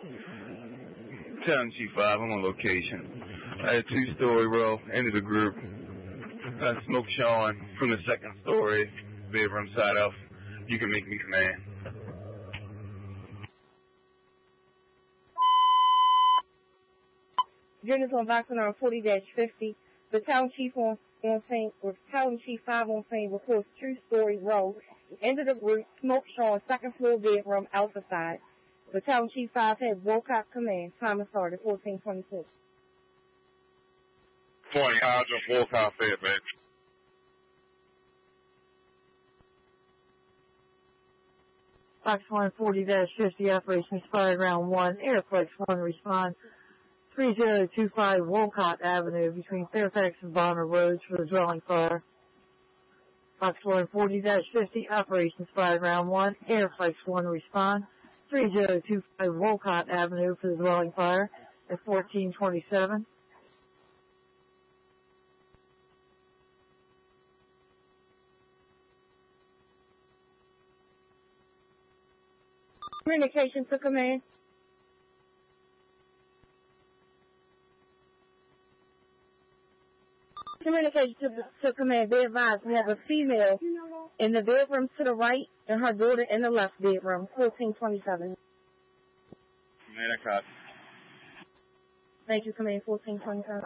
Town Chief 5, I'm on location. I had a 2-story row, end of the group. Smoke showing from the second story, bedroom side out. You can make me command. Units on box number 40-50. The Town Chief on scene, with Town Chief 5 on scene, reports 2-story row. End of the group, smoke showing second floor bedroom, alpha side. The Town Chief 5 had Wilcox command. Time started 14:26. 20, Hydrant, Wilcox Fed, man. Box 140-50, operation expired round 1, Airflex 1 respond. 3025 Wolcott Avenue between Fairfax and Bonner Roads for the dwelling fire. Box 140-50, operation expired round 1, Airflex 1 respond. 3025 Wolcott Avenue for the dwelling fire at 14:27. Communication to command. Communication to command. Be advised, we have a female in the bedroom to the right and her daughter in the left bedroom. 14:27. Man, I copy. Thank you, command. 14:27.